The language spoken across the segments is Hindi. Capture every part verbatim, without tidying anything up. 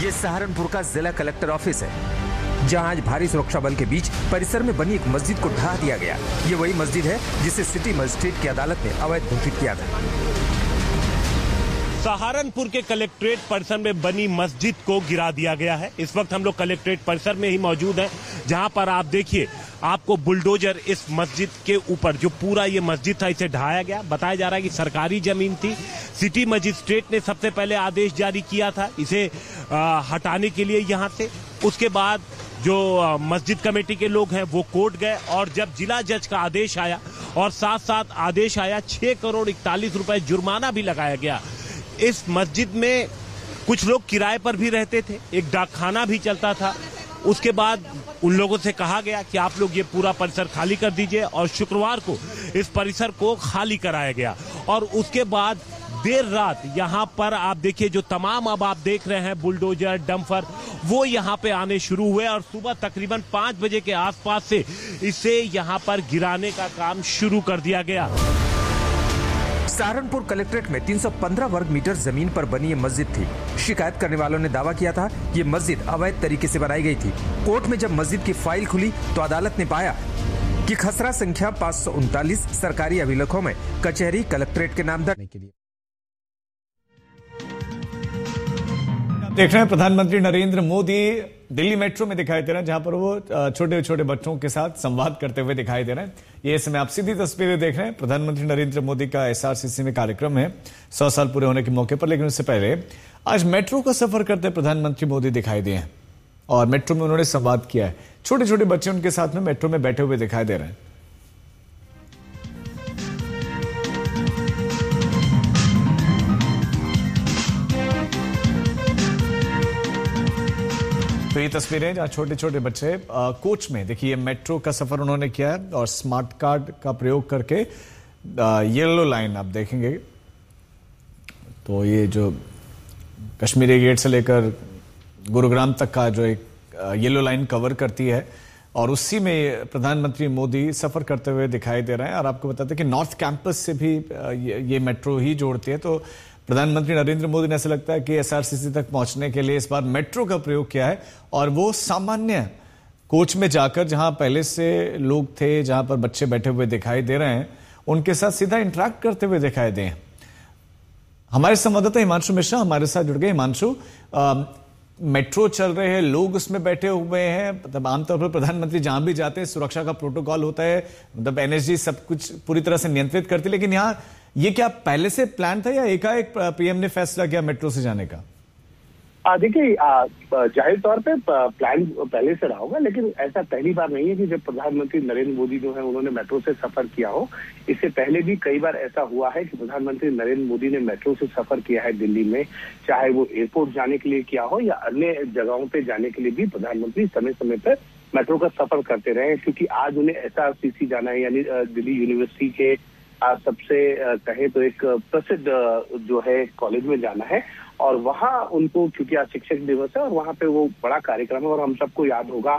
ये सहारनपुर का जिला कलेक्टर ऑफिस है, जहां आज भारी सुरक्षा बल के बीच परिसर में बनी एक मस्जिद को ढहा दिया गया। ये वही मस्जिद है जिसे सिटी मजिस्ट्रेट की अदालत ने अवैध घोषित किया था। सहारनपुर के कलेक्ट्रेट परिसर में बनी मस्जिद को गिरा दिया गया है। इस वक्त हम लोग कलेक्ट्रेट परिसर में ही मौजूद हैं, जहां पर आप देखिए आपको बुलडोजर इस मस्जिद के ऊपर, जो पूरा ये मस्जिद था, इसे ढहाया गया। बताया जा रहा है कि सरकारी जमीन थी। सिटी मजिस्ट्रेट ने सबसे पहले आदेश जारी किया था इसे आ, हटाने के लिए यहां से। उसके बाद जो मस्जिद कमेटी के लोग हैं वो कोर्ट गए, और जब जिला जज का आदेश आया और साथ साथ आदेश आया छह करोड़ इकतालीस रुपए जुर्माना भी लगाया गया। इस मस्जिद में कुछ लोग किराए पर भी रहते थे, एक डाकखाना भी चलता था। उसके बाद उन लोगों से कहा गया कि आप लोग ये पूरा परिसर खाली कर दीजिए, और शुक्रवार को इस परिसर को खाली कराया गया। और उसके बाद देर रात यहाँ पर आप देखिए जो तमाम अब आप देख रहे हैं बुलडोजर, डंपर, वो यहाँ पे आने शुरू हुए, और सुबह तकरीबन पांच बजे के आसपास से इसे यहाँ पर गिराने का काम शुरू कर दिया गया। सहारनपुर कलेक्ट्रेट में तीन सौ पंद्रह वर्ग मीटर जमीन पर बनी ये मस्जिद थी। शिकायत करने वालों ने दावा किया था ये मस्जिद अवैध तरीके से बनाई गई थी। कोर्ट में जब मस्जिद की फाइल खुली तो अदालत ने पाया कि खसरा संख्या पाँच सौ उनतालीस सरकारी अभिलेखों में कचहरी कलेक्ट्रेट के नाम दर्ज के लिए। देख रहे हैं प्रधानमंत्री नरेंद्र मोदी दिल्ली मेट्रो में दिखाई दे रहे हैं, जहां पर वो छोटे छोटे बच्चों के साथ संवाद करते हुए दिखाई दे रहे हैं। ये समय आप सीधी तस्वीरें देख रहे हैं। प्रधानमंत्री नरेंद्र मोदी का एसआरसीसी में कार्यक्रम है सौ साल पूरे होने के मौके पर, लेकिन उससे पहले आज मेट्रो का सफर करते प्रधानमंत्री मोदी दिखाई दिए हैं, और मेट्रो में उन्होंने संवाद किया है। छोटे छोटे बच्चे उनके साथ में मेट्रो में बैठे हुए दिखाई दे रहे हैं। तो ये तस्वीरें जहाँ छोटे छोटे बच्चे आ, कोच में, देखिए मेट्रो का सफर उन्होंने किया है, और स्मार्ट कार्ड का प्रयोग करके आ, येलो लाइन आप देखेंगे तो ये जो कश्मीरी गेट से लेकर गुरुग्राम तक का जो एक येलो लाइन कवर करती है, और उसी में प्रधानमंत्री मोदी सफर करते हुए दिखाई दे रहे हैं। और आपको बताते हैं कि नॉर्थ कैंपस से भी ये, ये मेट्रो ही जोड़ती है। तो प्रधानमंत्री नरेंद्र मोदी ने ऐसा लगता है कि एसआरसीसी तक पहुंचने के लिए इस बार मेट्रो का प्रयोग किया है, और वो सामान्य कोच में जाकर जहां पहले से लोग थे, जहां पर बच्चे बैठे हुए दिखाई दे रहे हैं, उनके साथ सीधा इंटरेक्ट करते हुए दिखाई दे। हमारे संवाददाता हिमांशु मिश्रा हमारे साथ जुड़ गए। हिमांशु, मेट्रो चल रहे हैं, लोग उसमें बैठे हुए हैं, मतलब आमतौर पर प्रधानमंत्री जहां भी जाते हैं सुरक्षा का प्रोटोकॉल होता है, मतलब एनएसजी सब कुछ पूरी तरह से नियंत्रित करती है, लेकिन यहाँ ये क्या पहले से प्लान था या एकाएक पीएम ने फैसला किया मेट्रो से जाने का? देखिए, जाहिर तौर पे प्लान पहले से रहा होगा, लेकिन ऐसा पहली बार नहीं है कि जब प्रधानमंत्री नरेंद्र मोदी जो है उन्होंने मेट्रो से सफर किया हो। इससे पहले भी कई बार ऐसा हुआ है कि प्रधानमंत्री नरेंद्र मोदी ने मेट्रो से सफर किया है दिल्ली में, चाहे वो एयरपोर्ट जाने के लिए किया हो या अन्य जगहों पे जाने के लिए भी प्रधानमंत्री समय समय पर मेट्रो का सफर करते रहे। क्योंकि आज उन्हें एसआरसीसी जाना है, यानी दिल्ली यूनिवर्सिटी के सबसे कहे तो एक प्रसिद्ध जो है कॉलेज में जाना है, और वहां उनको, क्योंकि आज शिक्षक दिवस है और वहां पे वो बड़ा कार्यक्रम है। और हम सबको याद होगा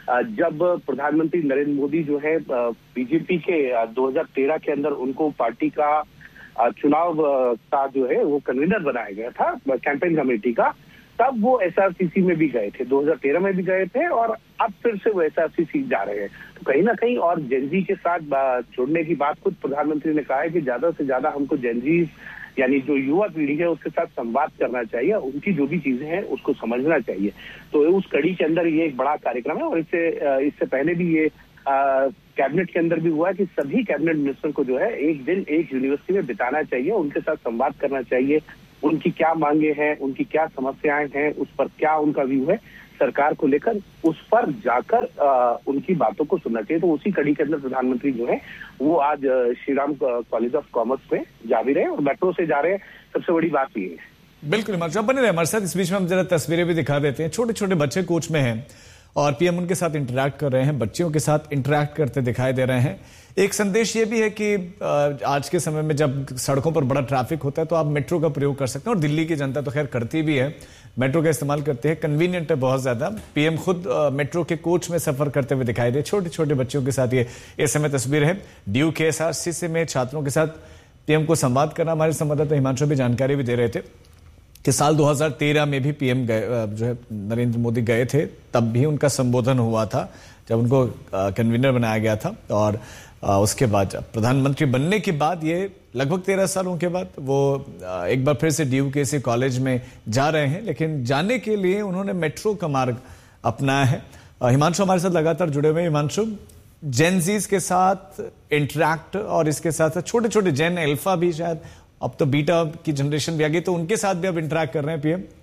जब प्रधानमंत्री नरेंद्र मोदी जो है बीजेपी के दो हज़ार तेरह के अंदर उनको पार्टी का चुनाव का जो है वो कन्वीनर बनाया गया था कैंपेन कमेटी का, तब वो एसआरसीसी में भी गए थे, दो हज़ार तेरह में भी गए थे, और अब फिर से वो एसआरसीसी जा रहे हैं। तो कहीं ना कहीं और जेनजी के साथ जुड़ने की बात खुद प्रधानमंत्री ने कहा है कि ज्यादा से ज्यादा हमको जेनजी यानी जो युवा पीढ़ी है उसके साथ संवाद करना चाहिए, उनकी जो भी चीजें हैं उसको समझना चाहिए। तो उस कड़ी के अंदर ये एक बड़ा कार्यक्रम है, और इससे इससे पहले भी ये कैबिनेट के अंदर भी हुआ है कि सभी कैबिनेट मिनिस्टर को जो है एक दिन एक यूनिवर्सिटी में बिताना चाहिए, उनके साथ संवाद करना चाहिए, उनकी क्या मांगे हैं, उनकी क्या समस्याएं हैं, उस पर क्या उनका व्यू है सरकार को लेकर, उस पर जाकर आ, उनकी बातों को सुनना चाहिए। तो उसी कड़ी के अंदर प्रधानमंत्री जो है वो आज Shri Ram college of commerce में जा भी रहे हैं और मेट्रो से जा रहे हैं। सबसे बड़ी बात ये है। बिल्कुल हिमांशु, बने रहे हमारे साथ। इस बीच में हम जरा तस्वीरें भी दिखा देते हैं। छोटे छोटे बच्चे कोच में हैं और पीएम उनके साथ इंटरैक्ट कर रहे हैं, बच्चियों के साथ इंटरैक्ट करते दिखाई दे रहे हैं। एक संदेश ये भी है कि आज के समय में जब सड़कों पर बड़ा ट्रैफिक होता है तो आप मेट्रो का प्रयोग कर सकते हैं, और दिल्ली की जनता तो खैर करती भी है, मेट्रो का इस्तेमाल करते हैं, कन्वीनियंट है बहुत ज्यादा। पीएम खुद मेट्रो के कोच में सफर करते हुए दिखाई दे, छोटे छोटे बच्चों के साथ। ये इस समय तस्वीर है ड्यू के एसआरसीसी में छात्रों के साथ पीएम को संवाद करना। हमारे संवाददाता हिमांशु भी जानकारी भी दे रहे थे। कि साल दो हज़ार तेरह में भी पीएम गए जो है नरेंद्र मोदी गए थे, तब भी उनका संबोधन हुआ था जब उनको कन्वीनर बनाया गया था। और उसके बाद प्रधानमंत्री बनने के बाद ये लगभग तेरह सालों के बाद वो एक बार फिर से डी यू के सी कॉलेज में जा रहे हैं, लेकिन जाने के लिए उन्होंने मेट्रो का मार्ग अपनाया है। हिमांशु हमारे साथ लगातार जुड़े हुए हैं। हिमांशु, जेनजीज के साथ इंटरैक्ट और इसके साथ साथ छोटे छोटे जेन अल्फा भी, शायद अब तो बीटा की जनरेशन भी आ गई, तो उनके साथ भी अब इंटरैक्ट कर रहे हैं पीएम?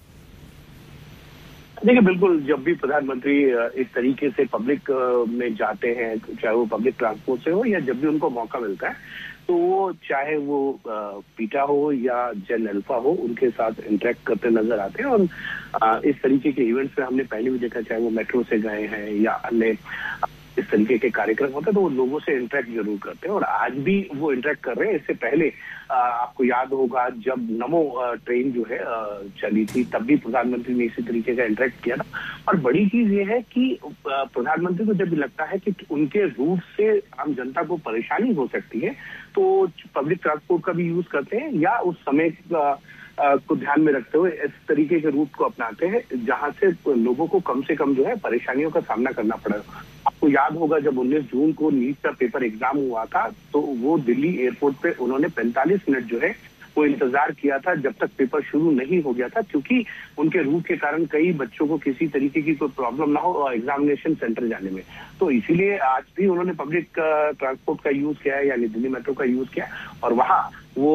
देखिए, बिल्कुल, जब भी प्रधानमंत्री इस तरीके से पब्लिक में जाते हैं, चाहे वो पब्लिक ट्रांसपोर्ट से हो या जब भी उनको मौका मिलता है, तो वो चाहे वो बीटा हो या जेन अल्फा हो, उनके साथ इंटरेक्ट करते नजर आते हैं। और इस तरीके के इवेंट्स में हमने पहले भी देखा, चाहे वो मेट्रो से गए हैं या अन्य इस तरीके के कार्यक्रम होते हैं, तो वो लोगों से इंटरेक्ट जरूर करते हैं और आज भी वो इंटरेक्ट कर रहे हैं। इससे पहले आ, आपको याद होगा जब नमो ट्रेन जो है आ, चली थी, तब भी प्रधानमंत्री ने इसी तरीके का इंटरेक्ट किया था। और बड़ी चीज ये है कि प्रधानमंत्री को जब लगता है कि उनके रूट से आम जनता को परेशानी हो सकती है, तो पब्लिक ट्रांसपोर्ट का भी यूज करते हैं या उस समय आ, को ध्यान में रखते हुए इस तरीके के रूट को अपनाते हैं जहां से लोगों को कम से कम जो है परेशानियों का सामना करना पड़ा। आपको याद होगा जब उन्नीस जून को नीट का पेपर एग्जाम हुआ था, तो वो दिल्ली एयरपोर्ट पे उन्होंने पैंतालीस मिनट जो है वो इंतजार किया था जब तक पेपर शुरू नहीं हो गया था, क्योंकि उनके रूट के कारण कई बच्चों को किसी तरीके की कोई प्रॉब्लम ना हो एग्जामिनेशन सेंटर जाने में। तो इसीलिए आज भी उन्होंने पब्लिक ट्रांसपोर्ट का यूज किया है, यानी दिल्ली मेट्रो का यूज किया, और वहां वो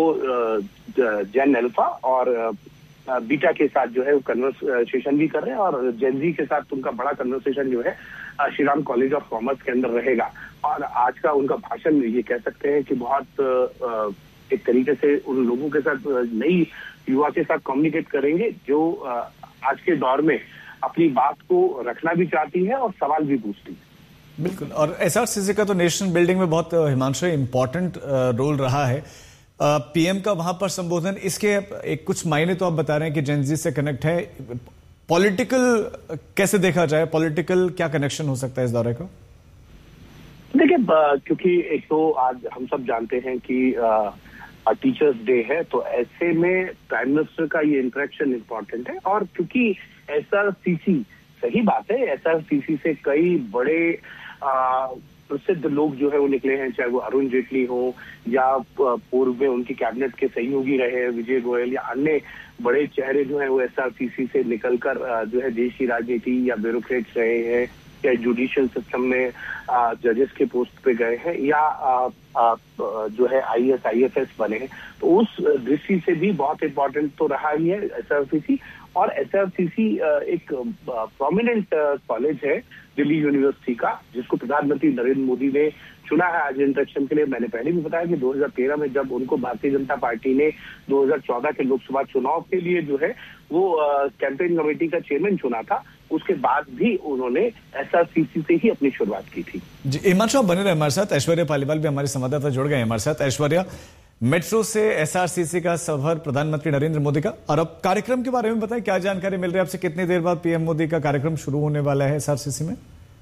जेन अल्फा और बीटा के साथ जो है कन्वर्सेशन भी कर रहे हैं। और जेनजी के साथ उनका बड़ा कन्वर्सेशन जो है Shri Ram college of commerce के अंदर रहेगा। और आज का उनका भाषण ये कह सकते हैं कि बहुत एक तरीके से उन लोगों के साथ, नई युवा के साथ कम्युनिकेट करेंगे जो आज के दौर में अपनी बात को रखना भी चाहती है और सवाल भी पूछती है। बिल्कुल, और एसआरसीसी का तो नेशनल बिल्डिंग में बहुत हिमांशु इंपॉर्टेंट रोल रहा है। पीएम का वहां पर संबोधन, इसके एक कुछ मायने तो आप बता रहे हैं कि जेनजी से कनेक्ट है, पॉलिटिकल कैसे देखा जाए, पॉलिटिकल क्या कनेक्शन हो सकता है इस दौरे का? देखिए, क्योंकि एक तो आज हम सब जानते हैं कि टीचर्स डे है, तो ऐसे में प्राइम मिनिस्टर का ये इंटरेक्शन इम्पोर्टेंट है। और क्योंकि एसआरसीसी, सही बात है, एसआरसीसी से कई बड़े आ, प्रसिद्ध लोग जो है वो निकले हैं, चाहे वो अरुण जेटली हो या पूर्व में उनकी कैबिनेट के सहयोगी रहे विजय गोयल या अन्य बड़े चेहरे जो है वो एसआरसीसी से निकलकर जो है देश की राजनीति या ब्यूरोक्रेट्स रहे हैं या जुडिशियल सिस्टम में जजेस के पोस्ट पे गए हैं या आ, आ, जो है आईएएस आईएफएस बने हैं। तो उस दृष्टि से भी बहुत इंपॉर्टेंट तो रहा ही है एसआरसीसी। और एसआरसीसी एक प्रोमिनेंट कॉलेज है दिल्ली यूनिवर्सिटी का, जिसको प्रधानमंत्री नरेंद्र मोदी ने चुना है आज इंटरेक्शन के लिए। मैंने पहले भी बताया कि दो हज़ार तेरह में जब उनको भारतीय जनता पार्टी ने दो हज़ार चौदह के लोकसभा चुनाव के लिए जो है वो कैंपेन कमेटी का चेयरमैन चुना था, उसके बाद भी उन्होंने एसआरसीसी से ही अपनी शुरुआत की थी। जी, हिमांशु बने रहे हमारे साथ। ऐश्वर्या पालीवाल भी हमारे संवाददाता जुड़ गए हमारे साथ। ऐश्वर्या, मेट्रो से एसआरसीसी का सफर प्रधानमंत्री नरेंद्र मोदी का, और अब कार्यक्रम के बारे में बताएं, क्या जानकारी मिल रही है आपसे? कितनी देर बाद पीएम मोदी का कार्यक्रम शुरू होने वाला है एसआरसीसी में?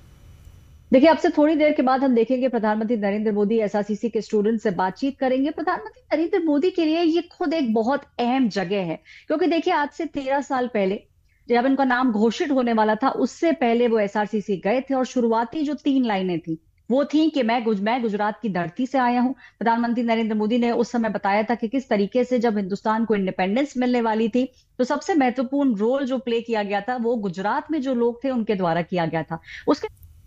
देखिए, अब से थोड़ी देर के बाद हम देखेंगे प्रधानमंत्री नरेंद्र मोदी एसआरसीसी के स्टूडेंट से बातचीत करेंगे। प्रधानमंत्री नरेंद्र मोदी के लिए ये खुद एक बहुत अहम जगह है, क्योंकि देखिए आज से तेरह साल पहले जब इनका नाम घोषित होने वाला था, उससे पहले वो एसआरसीसी गए थे और शुरुआती जो तीन लाइनें थी वो थी कि मैं गुज मैं गुजरात की धरती से आया हूं। प्रधानमंत्री नरेंद्र मोदी ने उस समय बताया था कि किस तरीके से जब हिंदुस्तान को इंडिपेंडेंस मिलने वाली थी, तो सबसे महत्वपूर्ण रोल जो प्ले किया गया था वो गुजरात में जो लोग थे उनके द्वारा किया गया था। उसके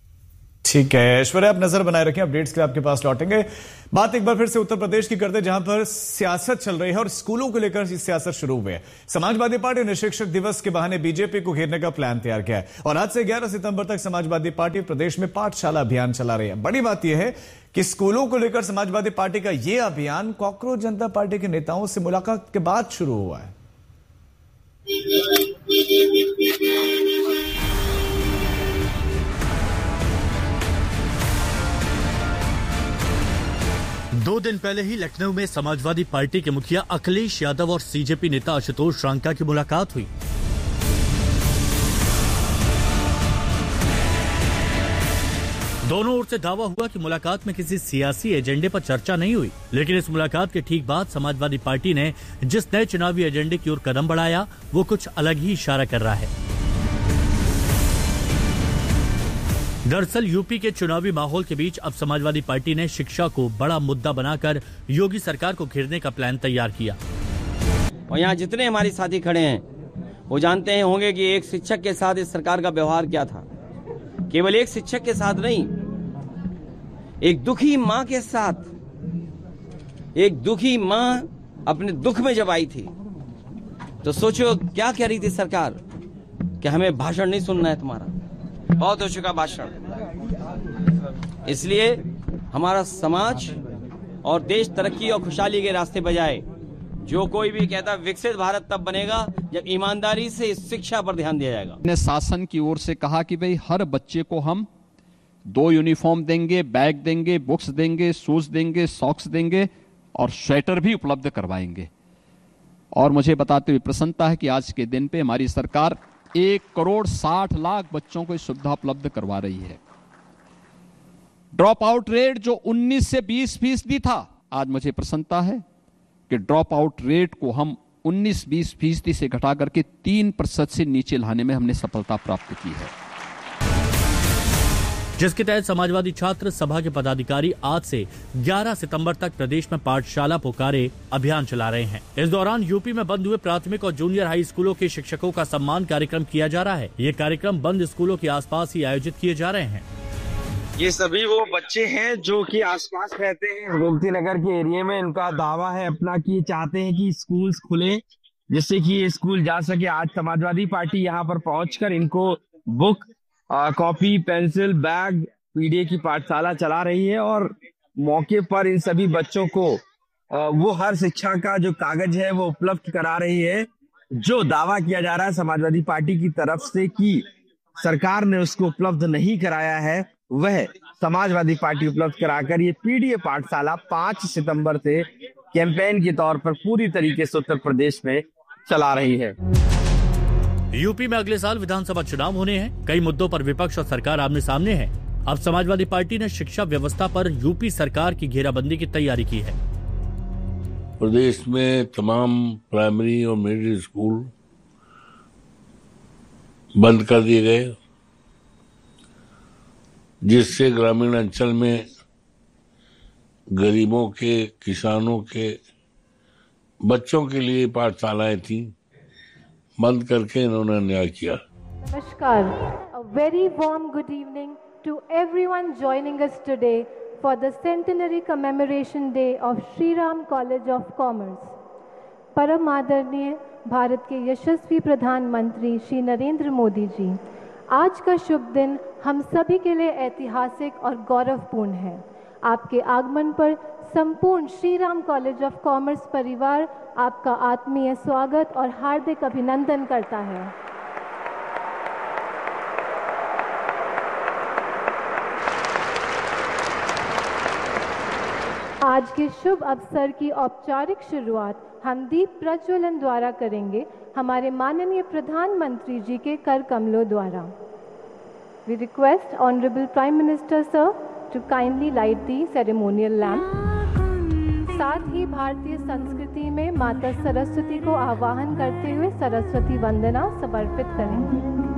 ठीक है ऐश्वर्या, आप नजर बनाए रखें, अपडेट्स के आपके पास लौटेंगे। बात एक बार फिर से उत्तर प्रदेश की करते, जहां पर सियासत चल रही है और स्कूलों को लेकर इस सियासत शुरू हुई है। समाजवादी पार्टी ने शिक्षक दिवस के बहाने बीजेपी को घेरने का प्लान तैयार किया है और आज से ग्यारह सितंबर तक समाजवादी पार्टी प्रदेश में पाठशाला अभियान चला रही है। बड़ी बात यह है कि स्कूलों को लेकर समाजवादी पार्टी का यह अभियान कॉकरोच जनता पार्टी के नेताओं से मुलाकात के बाद शुरू हुआ है। दो दिन पहले ही लखनऊ में समाजवादी पार्टी के मुखिया अखिलेश यादव और सीजेपी नेता आशुतोष रांका की मुलाकात हुई। दोनों ओर से दावा हुआ कि मुलाकात में किसी सियासी एजेंडे पर चर्चा नहीं हुई, लेकिन इस मुलाकात के ठीक बाद समाजवादी पार्टी ने जिस नए चुनावी एजेंडे की ओर कदम बढ़ाया वो कुछ अलग ही इशारा कर रहा है। दरअसल यूपी के चुनावी माहौल के बीच अब समाजवादी पार्टी ने शिक्षा को बड़ा मुद्दा बनाकर योगी सरकार को घेरने का प्लान तैयार किया। और यहाँ जितने हमारे साथी खड़े हैं वो जानते हैं होंगे कि एक शिक्षक के साथ इस सरकार का व्यवहार क्या था। केवल एक शिक्षक के साथ नहीं, एक दुखी माँ के साथ, एक दुखी माँ अपने दुख में जब आई थी तो सोचो क्या कह रही थी सरकार कि हमें भाषण नहीं सुनना है, तुम्हारा बहुत हो चुका भाषण। इसलिए हमारा समाज और देश तरक्की और खुशहाली के रास्ते पर जाए। जो कोई भी कहता विकसित भारत तब बनेगा जब ईमानदारी से इस शिक्षा पर ध्यान दिया जाएगा। ने शासन की ओर से कहा कि भाई हर बच्चे को हम दो यूनिफॉर्म देंगे, बैग देंगे, बुक्स देंगे, शूज देंगे, सॉक्स देंगे और स्वेटर भी उपलब्ध करवाएंगे। और मुझे बताते हुए प्रसन्नता है कि आज के दिन पे हमारी सरकार एक करोड़ साठ लाख बच्चों को इस सुविधा उपलब्ध करवा रही है। ड्रॉप आउट रेट जो उन्नीस से बीस फीसदी था, आज मुझे प्रसन्नता है कि ड्रॉप आउट रेट को हम उन्नीस बीस फीसदी से घटा करके तीन प्रतिशत से नीचे लाने में हमने सफलता प्राप्त की है, जिसके तहत समाजवादी छात्र सभा के पदाधिकारी आज से ग्यारह सितंबर तक प्रदेश में पाठशाला पुकारे अभियान चला रहे हैं। इस दौरान यूपी में बंद हुए प्राथमिक और जूनियर हाई स्कूलों के शिक्षकों का सम्मान कार्यक्रम किया जा रहा है। ये कार्यक्रम बंद स्कूलों के आसपास ही आयोजित किए जा रहे हैं। ये सभी वो बच्चे हैं जो कि आसपास रहते हैं गोमती नगर के एरिया में। इनका दावा है अपना कि चाहते हैं कि स्कूल्स खुले जिससे कि ये स्कूल जा सके। आज समाजवादी पार्टी यहाँ पर पहुंचकर इनको book, copy, pencil, bag, PDA की पाठशाला चला रही है और मौके पर इन सभी बच्चों को आ, वो हर शिक्षा का जो कागज है वो उपलब्ध करा रही है। जो दावा किया जा रहा है समाजवादी पार्टी की तरफ से कि सरकार ने उसको उपलब्ध नहीं कराया है, वह समाजवादी पार्टी उपलब्ध कराकर ये पीडीए पाठशाला पांच सितंबर से कैंपेन के तौर पर पूरी तरीके से उत्तर प्रदेश में चला रही है। यूपी में अगले साल विधानसभा चुनाव होने हैं। कई मुद्दों पर विपक्ष और सरकार आमने सामने है। अब समाजवादी पार्टी ने शिक्षा व्यवस्था पर यूपी सरकार की घेराबंदी की तैयारी की है। प्रदेश में तमाम प्राइमरी और मिडिल स्कूल बंद कर दिए गए, जिससे ग्रामीण अंचल में गरीबों के, किसानों के बच्चों के लिए पाठशालाएं थी, बंद करके इन्होंने अन्याय किया। नमस्कार, a very warm good evening to everyone joining us today for the centenary commemoration day of Shri Ram College of Commerce. परम आदरणीय भारत के यशस्वी प्रधानमंत्री श्री नरेंद्र मोदी जी, आज का शुभ दिन हम सभी के लिए ऐतिहासिक और गौरवपूर्ण है। आपके आगमन पर संपूर्ण Shri Ram college of commerce परिवार आपका आत्मीय स्वागत और हार्दिक अभिनंदन करता है। आज के शुभ अवसर की औपचारिक शुरुआत हम दीप प्रज्वलन द्वारा करेंगे, हमारे माननीय प्रधानमंत्री जी के कर कमलों द्वारा। We request Honorable Prime Minister Sir to kindly light the ceremonial lamp. साथ ही भारतीय संस्कृति में माता सरस्वती को आवाहन करते हुए सरस्वती वंदना समर्पित करेंगे।